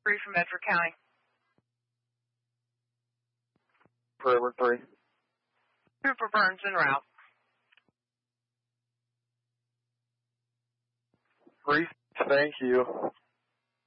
3 from Medford County. Forever 3. Trooper Burns en route. 3, thank you.